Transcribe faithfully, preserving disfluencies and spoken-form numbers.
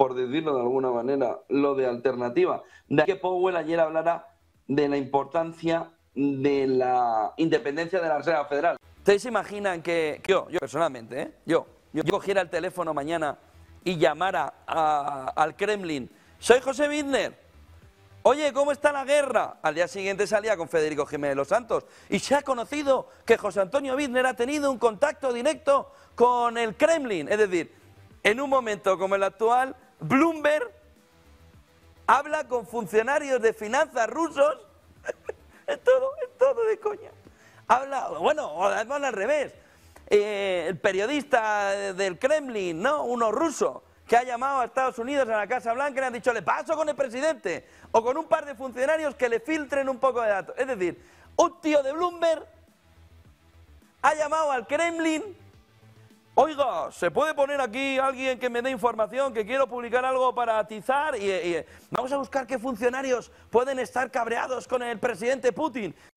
por decirlo de alguna manera, lo de alternativa. De que Powell ayer hablara de la importancia de la independencia de la Reserva Federal. ¿Ustedes se imaginan que, que yo, yo personalmente, ¿eh? yo, yo cogiera el teléfono mañana y llamara a, al Kremlin? Soy José Widmer. Oye, ¿cómo está la guerra? Al día siguiente salía con Federico Jiménez Los Santos y se ha conocido que José Antonio Widmer ha tenido un contacto directo con el Kremlin. Es decir, en un momento como el actual, Bloomberg habla con funcionarios de finanzas rusos. Es todo, es todo de coña. Habla, bueno, o además al revés. Eh, el periodista del Kremlin, ¿no? Uno ruso, que ha llamado a Estados Unidos, a la Casa Blanca, y le han dicho, le paso con el presidente, o con un par de funcionarios que le filtren un poco de datos. Es decir, un tío de Bloomberg ha llamado al Kremlin, oiga, ¿se puede poner aquí alguien que me dé información, que quiero publicar algo para atizar? Y, y vamos a buscar qué funcionarios pueden estar cabreados con el presidente Putin.